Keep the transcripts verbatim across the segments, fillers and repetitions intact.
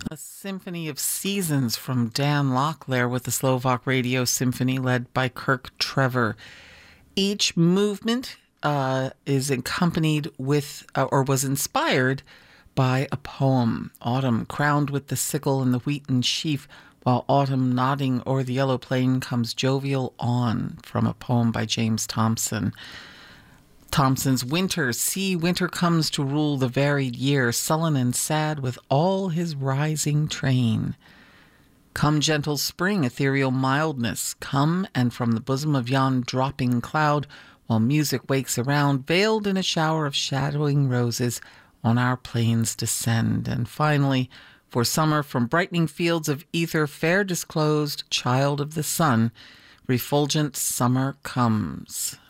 A Symphony of Seasons from Dan Locklear with the Slovak Radio Symphony led by Kirk Trevor. Each movement uh, is accompanied with uh, or was inspired by a poem. Autumn crowned with the sickle and the wheaten sheaf, while autumn nodding o'er the yellow plain comes jovial on, from a poem by James Thompson. Thompson's Winter, see, winter comes to rule the varied year, sullen and sad with all his rising train. Come, gentle spring, ethereal mildness, come, and from the bosom of yon dropping cloud, while music wakes around, veiled in a shower of shadowing roses, on our plains descend. And finally, for summer, from brightening fields of ether, fair disclosed, child of the sun, refulgent summer comes.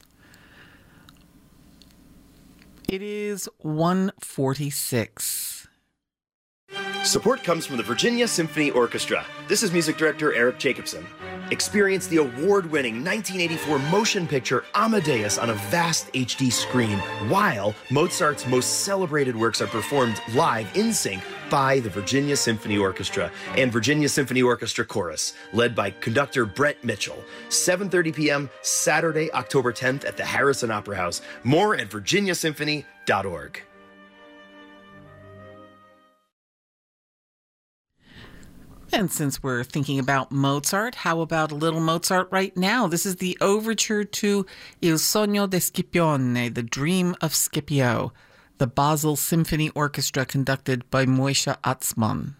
It is one forty-six. Support comes from the Virginia Symphony Orchestra. This is music director Eric Jacobson. Experience the award-winning nineteen eighty-four motion picture Amadeus on a vast H D screen, while Mozart's most celebrated works are performed live in sync by the Virginia Symphony Orchestra and Virginia Symphony Orchestra Chorus, led by conductor Brett Mitchell. seven thirty p.m. Saturday, October tenth at the Harrison Opera House. More at virginia symphony dot org. And since we're thinking about Mozart, how about a little Mozart right now? This is the overture to Il Sogno di Scipione, The Dream of Scipio, the Basel Symphony Orchestra conducted by Moishe Atzmon.